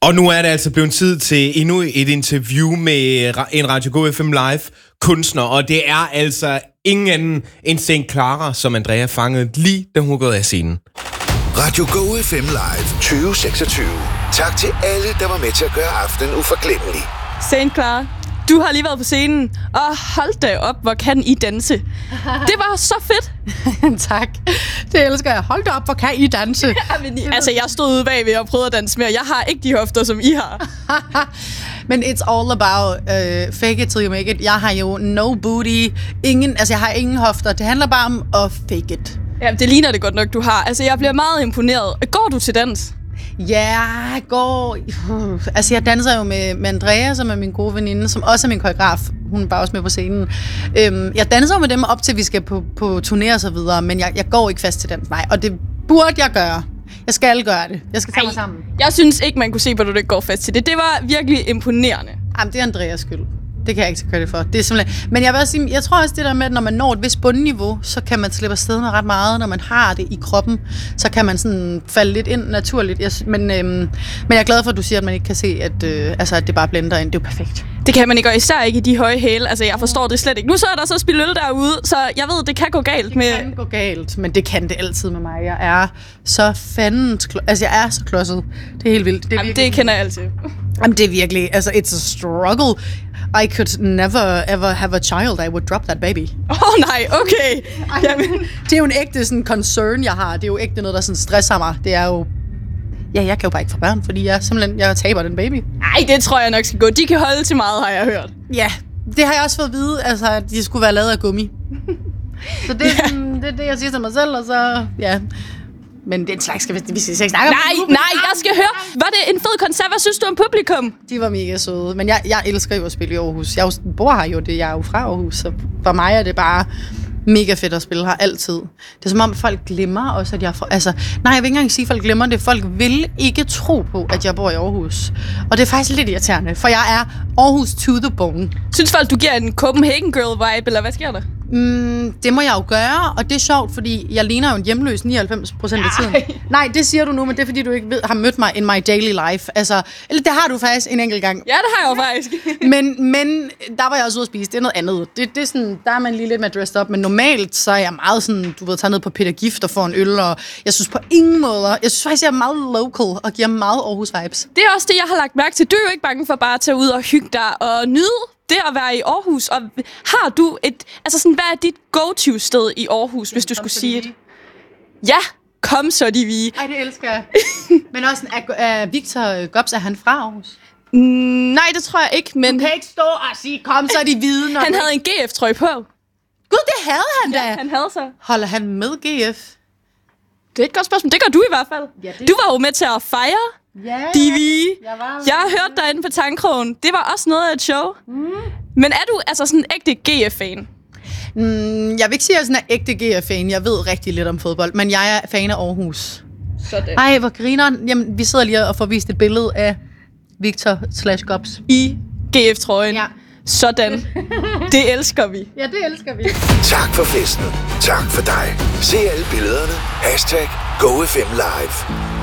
Og nu er det altså blevet tid til endnu et interview med en Radio Go FM Live kunstner, og det er altså ingen anden end St. Clara, som Andrea fangede lige da hun var gået af scenen. Radio Go FM Live 2026. Tak til alle, der var med til at gøre aftenen uforglemmelig. St. Clara, du har lige været på scenen, og hold da op, hvor kan I danse. Det var så fedt. Tak. Det elsker jeg. Hold da op, hvor kan I danse. Altså, jeg stod ude bagved og prøvede at danse mere. Jeg har ikke de hofter, som I har. Men it's all about fake it till you make it. Jeg har jo no booty. Jeg har ingen hofter. Det handler bare om at fake it. Ja, det ligner det godt nok, du har. Altså, jeg bliver meget imponeret. Går du til dans? Ja, jeg går... Altså, jeg danser jo med Andrea, som er min gode veninde, som også er min koreograf. Hun er bare også med på scenen. Jeg danser jo med dem op til, vi skal på turné og så videre, men jeg går ikke fast til dans. Nej, og det burde jeg gøre. Jeg skal gøre det. Jeg skal tage mig sammen. Jeg synes ikke, man kunne se, at du ikke går fast til det. Det var virkelig imponerende. Jamen, det er Andreas skyld. Det kan jeg ikke tage credit for. Det er simpelthen... Men jeg vil sige, jeg tror også det der med, at når man når et vist bundniveau, så kan man slippe afsted med ret meget. Når man har det i kroppen, så kan man sådan falde lidt ind naturligt. Men jeg er glad for, at du siger, at man ikke kan se, at det bare blender ind. Det er jo perfekt. Det kan man ikke, og især ikke i de høje hæle. Altså, jeg forstår det slet ikke. Nu så er der så spille øl derude, så jeg ved, det kan gå galt. Det kan gå galt, men det kan det altid med mig. Jeg er så fandens... jeg er så klodset. Det er helt vildt. Det kender jeg altid. Jamen, det er virkelig... Altså, it's a struggle. I could never ever have a child. I would drop that baby. Nej, okay. Det er jo en ægte sådan concern, jeg har. Det er jo ægte noget, der sådan stresser mig. Det er jo... Ja, jeg kan jo bare ikke få børn, fordi jeg taber den baby. Nej, det tror jeg nok skal gå. De kan holde til meget, har jeg hørt. Ja, det har jeg også fået at vide, at de skulle være lavet af gummi. Så det er det, jeg siger til mig selv, og så... Ja. Men det er en slags, skal vi ikke snakke om. Nej, jeg skal høre. Var det en fed koncert? Hvad synes du om publikum? De var mega søde, men jeg elsker jo at spille i Aarhus. Jeg bor her jo, jeg er jo fra Aarhus, så for mig er det bare mega fedt at spille her altid. Det er som om, folk glemmer også, at jeg er jeg vil ikke engang sige, at folk glemmer det. Folk vil ikke tro på, at jeg bor i Aarhus. Og det er faktisk lidt irriterende, for jeg er Aarhus to the bone. Synes folk, du giver en Copenhagen Girl vibe, eller hvad sker der? Det må jeg jo gøre, og det er sjovt, fordi jeg ligner jo en hjemløs 99% af tiden. Nej, det siger du nu, men det er fordi, du ikke har mødt mig in my daily life. Altså, eller det har du faktisk en enkelt gang. Ja, det har jeg jo faktisk. men der var jeg også ude at spise. Det er noget andet. Det er sådan, der er man lige lidt mere dressed up, men normalt så er jeg meget sådan, du ved, tager ned på Peter Gift og får en øl, og jeg synes på ingen måder, jeg synes faktisk, jeg er meget local og giver meget Aarhus-vibes. Det er også det, jeg har lagt mærke til. Du er jo ikke bange for bare at tage ud og hygge dig og nyde det at være i Aarhus. Og har du hvad er dit go-to-sted i Aarhus, hvis du skulle sige det? Ja, kom så de vi. Ej, det elsker jeg. Men også, er Victor Gobs, er han fra Aarhus? Nej, det tror jeg ikke, men... Du kan ikke stå og sige, kom så de hvide. Han havde en GF-trøje på. Gud, det havde han da. Ja, han havde så. Holder han med GF? Det er et godt spørgsmål. Det gør du i hvert fald. Ja, du var jo med til at fejre Divi. Jeg har hørt dig inde på Tangkrogen. Det var også noget af et show. Men er du sådan en ægte GF-fan? Jeg vil ikke sige, at jeg er ægte GF-fan. Jeg ved rigtig lidt om fodbold, men jeg er fan af Aarhus. Sådan. Ej, hvor grineren. Jamen, vi sidder lige og får vist et billede af Victor/Gobs i GF-trøjen. Ja. Sådan. Det elsker vi. Ja, det elsker vi. Tak for festen. Tak for dig. Se alle billederne. #GoFM Live.